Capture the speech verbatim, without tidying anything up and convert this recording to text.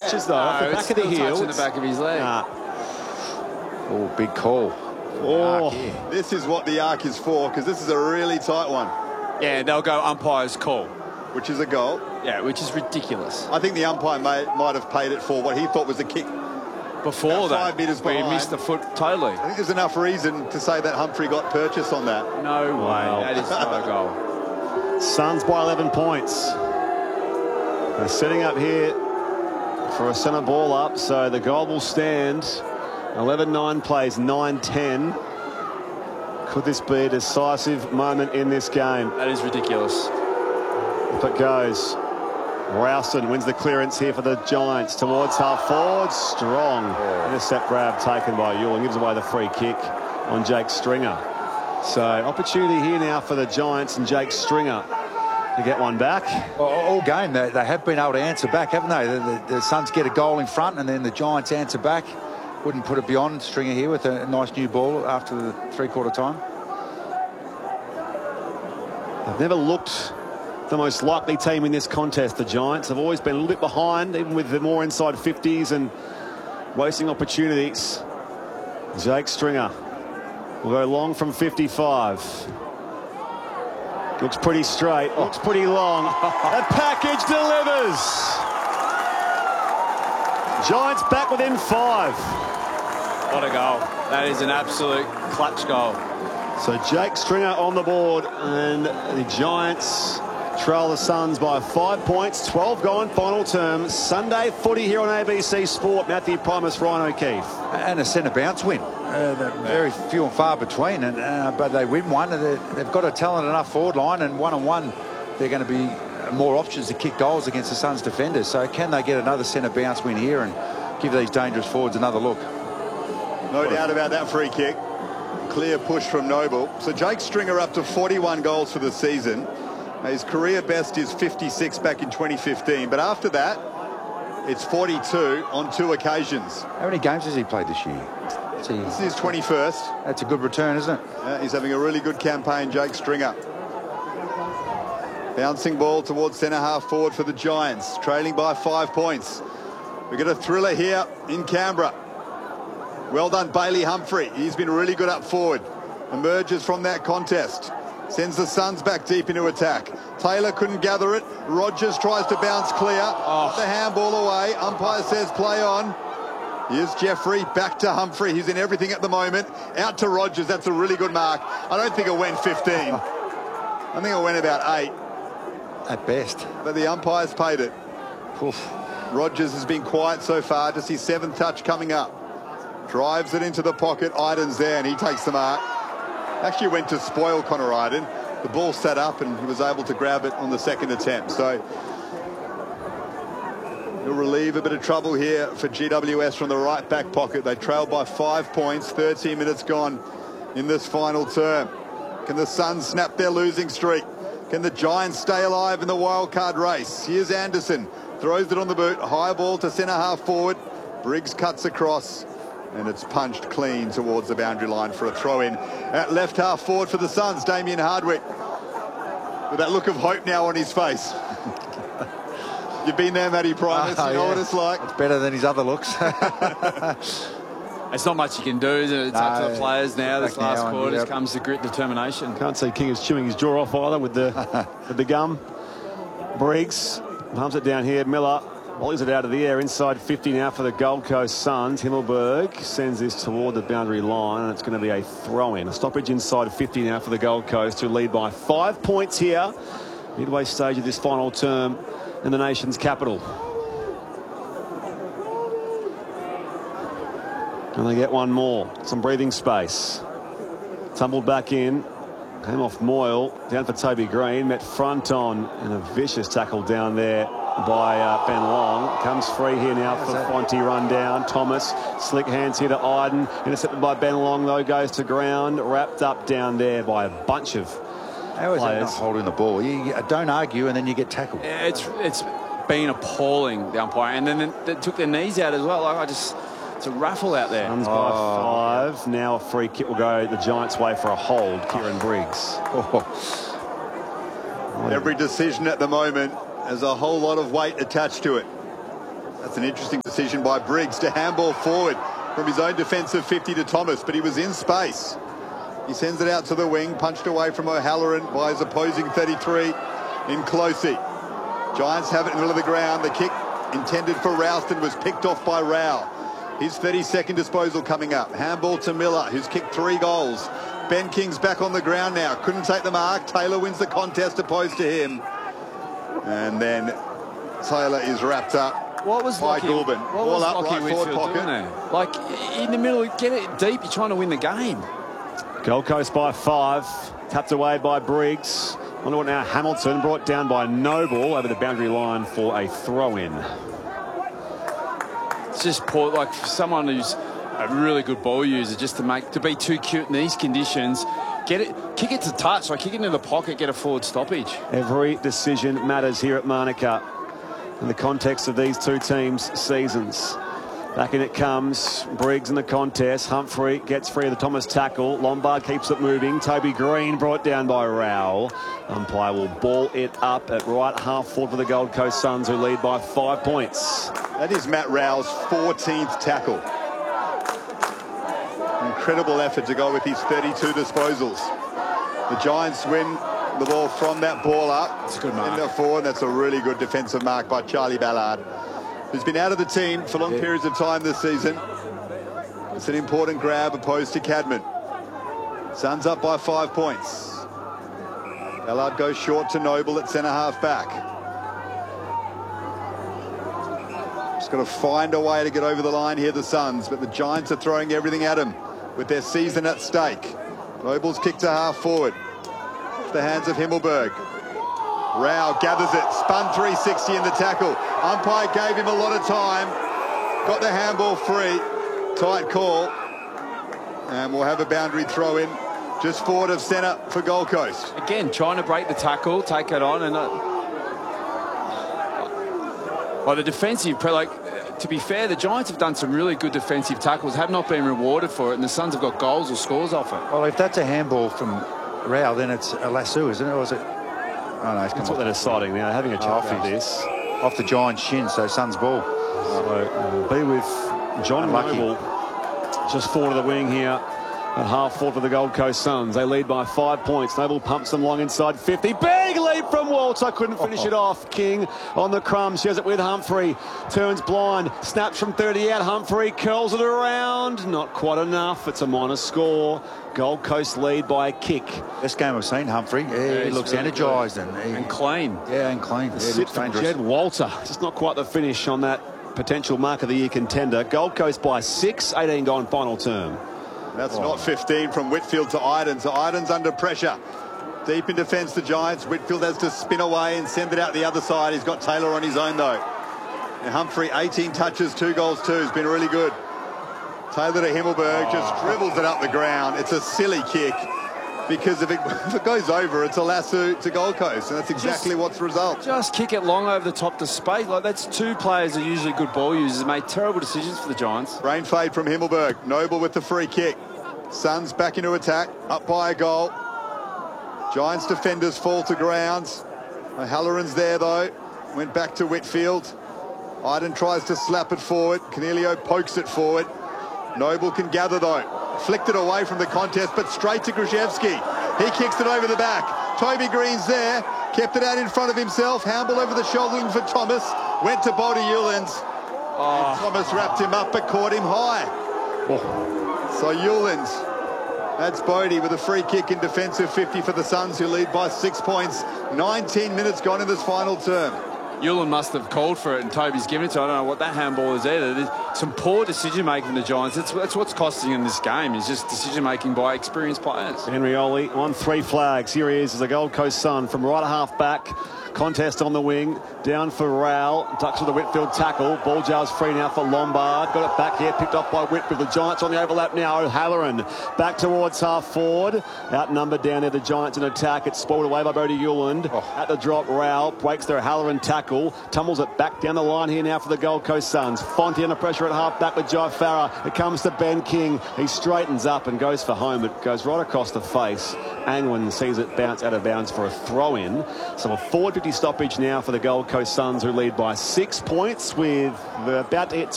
touches though, no, off the back of the heel. touching the back of his leg. Nah. Oh, big call. Oh, this is what the arc is for, because this is a really tight one. Yeah, they'll go umpire's call. Which is a goal. Yeah, which is ridiculous. I think the umpire may, might have paid it for what he thought was a kick. Before About that, five metres where he behind. missed the foot totally. I think there's enough reason to say that Humphrey got purchase on that. No way. Wow. That is no goal. Suns by eleven points. They're setting up here for a centre ball up, so the goal will stand. eleven nine plays nine ten. Could this be a decisive moment in this game? That is ridiculous. If it goes. Rowson wins the clearance here for the Giants towards half forward. Strong intercept grab taken by Ewell, gives away the free kick on Jake Stringer. So opportunity here now for the Giants and Jake Stringer to get one back. All, all game they, they have been able to answer back, haven't they? The, the, the Suns get a goal in front and then the Giants answer back. Wouldn't put it beyond Stringer here with a nice new ball after the three-quarter time. They've never looked the most likely team in this contest, the Giants. Have always been a little bit behind, even with the more inside fifties and wasting opportunities. Jake Stringer will go long from fifty-five. Looks pretty straight, looks pretty long. That package delivers. Giants back within five. What a goal. That is an absolute clutch goal. So Jake Stringer on the board, and the Giants trail the Suns by five points. twelve gone, final term. Sunday footy here on A B C Sport. Matthew Primus, Ryan O'Keefe. And a centre bounce win. Uh, very few and far between, and uh, but they win one. And they've got a talented enough forward line, and one on one, they're going to be more options to kick goals against the Suns defenders. So can they get another centre bounce win here and give these dangerous forwards another look? No doubt about that free kick. Clear push from Noble. So Jake Stringer up to forty-one goals for the season. His career best is fifty-six back in twenty fifteen. But after that, it's forty-two on two occasions. How many games has he played this year? This is his twenty-first. That's a good return, isn't it? Uh, he's having a really good campaign, Jake Stringer. Bouncing ball towards centre half forward for the Giants, trailing by five points. We get a thriller here in Canberra. Well done, Bailey Humphrey. He's been really good up forward. Emerges from that contest. Sends the Suns back deep into attack. Taylor couldn't gather it. Rogers tries to bounce clear. Oh. The handball away. Umpire says play on. Here's Jeffrey back to Humphrey. He's in everything at the moment. Out to Rogers. That's a really good mark. I don't think it went fifteen. I think it went about eight. At best. But the umpire's paid it. Oof. Rogers has been quiet so far. Just his seventh touch coming up. Drives it into the pocket. Iden's there and he takes the mark. Actually went to spoil Connor Iden. The ball sat up and he was able to grab it on the second attempt. So he'll relieve a bit of trouble here for G W S from the right back pocket. They trail by five points. thirteen minutes gone in this final term. Can the Suns snap their losing streak? Can the Giants stay alive in the wild card race? Here's Anderson. Throws it on the boot. High ball to centre half forward. Briggs cuts across. And it's punched clean towards the boundary line for a throw-in. At left half forward for the Suns, Damien Hardwick. With that look of hope now on his face. You've been there, Matty Primus. Oh, you know yeah. what it's like. It's better than his other looks. It's not much you can do, is it? It's no, up to the players now. This last now quarter yep. comes the grit determination. Can't see King is chewing his jaw off either with the, with the gum. Briggs pumps it down here. Miller volleys it out of the air. Inside fifty now for the Gold Coast Suns. Himmelberg sends this toward the boundary line, and it's going to be a throw-in. A stoppage inside fifty now for the Gold Coast, who lead by five points here. Midway stage of this final term in the nation's capital. And they get one more. Some breathing space. Tumbled back in. Came off Moyle. Down for Toby Green. Met front on. And a vicious tackle down there by uh, Ben Long. Comes free here now for Fonte run down. Thomas. Slick hands here to Iden. Intercepted by Ben Long, though. Goes to ground. Wrapped up down there by a bunch of How is that players. not holding the ball? You, you don't argue and then you get tackled. Yeah, it's it's been appalling, the umpire. And then they took their knees out as well. Like, I just... It's a raffle out there. Suns by Oh. five. Now a free kick will go the Giants' way for a hold. Kieran Briggs. Oh. Every decision at the moment has a whole lot of weight attached to it. That's an interesting decision by Briggs to handball forward from his own defensive fifty to Thomas, but he was in space. He sends it out to the wing, punched away from O'Halloran by his opposing thirty-three in Closey. Giants have it in the middle of the ground. The kick intended for Ralston was picked off by Rao. His thirty-second disposal coming up. Handball to Miller, who's kicked three goals. Ben King's back on the ground now. Couldn't take the mark. Taylor wins the contest opposed to him. And then Taylor is wrapped up. What was by Lockie, Goulburn. what Ball was up, Lockie right forward Whitfield pocket. doing there? Like, in the middle, get it deep. You're trying to win the game. Gold Coast by five. Tapped away by Briggs. On to it now, Hamilton brought down by Noble over the boundary line for a throw-in. It's just poor, like for someone who's a really good ball user, just to make to be too cute in these conditions. Get it, kick it to touch, like kick it into the pocket, get a forward stoppage. Every decision matters here at Manuka in the context of these two teams' seasons. Back in it comes. Briggs in the contest. Humphrey gets free of the Thomas tackle. Lombard keeps it moving. Toby Green brought down by Rowell. Umpire will ball it up at right half forward for the Gold Coast Suns, who lead by five points. That is Matt Rowell's fourteenth tackle. Incredible effort to go with his thirty-two disposals. The Giants win the ball from that ball up. It's a good mark. In the forward. That's a really good defensive mark by Charlie Ballard, who's been out of the team for long yeah. periods of time this season. It's an important grab opposed to Cadman. Suns up by five points. Ballard goes short to Noble at centre half back. Just got to find a way to get over the line here, the Suns, but the Giants are throwing everything at him with their season at stake. Noble's kick to half forward. It's the hands of Himmelberg. Rao gathers it, spun three sixty in the tackle. Umpire gave him a lot of time. Got the handball free. Tight call. And we'll have a boundary throw in just forward of centre for Gold Coast. Again, trying to break the tackle, take it on, and uh, well, the defensive, like, to be fair, the Giants have done some really good defensive tackles, have not been rewarded for it, and the Suns have got goals or scores off it. Well, if that's a handball from Rao, then it's a lasso, isn't it? Or is it? Oh, no, it's That's what they're deciding now, having a chat off about this. Off the Giants' shin, so Suns ball. So be with John Unlucky. Noble just forward of the wing here at half forward for the Gold Coast Suns. They lead by five points. Noble pumps them long inside fifty. Big leap from Walter. Couldn't finish oh. it off. King on the crumbs. Shares it with Humphrey. Turns blind. Snaps from thirty out. Humphrey curls it around. Not quite enough. It's a minor score. Gold Coast lead by a kick. Best game I've seen, Humphrey. Yeah, Yeah, he looks really energised and, he, And clean. Yeah, and clean. The Yeah, sit looks from dangerous. Jed Walter. Just not quite the finish on that potential mark of the year contender. Gold Coast by six. eighteen gone final term. That's Oh. not fifteen from Whitfield to Iden. So Iden's under pressure. Deep in defence, the Giants. Whitfield has to spin away and send it out the other side. He's got Taylor on his own, though. And Humphrey, eighteen touches, two goals, two. Has been really good. Taylor to Himmelberg, Oh. just dribbles it up the ground. It's a silly kick because if it, if it goes over, it's a lasso to Gold Coast. And that's exactly Just- what's the result. Just kick it long over the top to space. Like, that's two players that are usually good ball users, made terrible decisions for the Giants. Brain fade from Himmelberg. Noble with the free kick. Suns back into attack, up by a goal. Giants defenders fall to ground. O'Halloran's there, though. Went back to Whitfield. Iden tries to slap it forward. Cornelio pokes it forward. Noble can gather, though. Flicked it away from the contest, but straight to Grzyewski. He kicks it over the back. Toby Green's there. Kept it out in front of himself. Handball over the shoulder for Thomas. Went to Bodie Eulens. Oh. And Thomas wrapped him up, but caught him high. So Eulens, that's Bodie with a free kick in defensive fifty for the Suns, who lead by six points. nineteen minutes gone in this final term. Ewan must have called for it and Toby's given it to. I don't know what that handball is either. There's some poor decision making from the Giants. That's, that's what's costing in this game, is just decision making by experienced players. Henrioli on three flags. Here he is as a Gold Coast Sun from right half back. Contest on the wing. Down for Rowell. Ducks with the Whitfield tackle. Ball jars free now for Lombard. Got it back here. Picked off by Whitfield. The Giants on the overlap now. O'Halloran back towards half forward. Outnumbered down there. The Giants in attack. It's spoiled away by Bodie Euland. Oh. At the drop, Rowell breaks their O'Halloran tackle. Tumbles it back down the line here now for the Gold Coast Suns. Fonte under pressure at half back with Jai Farah. It comes to Ben King. He straightens up and goes for home. It goes right across the face. Angwin sees it bounce out of bounds for a throw in. So a forward fifty stoppage now for the Gold Coast Suns, who lead by six points with about to hit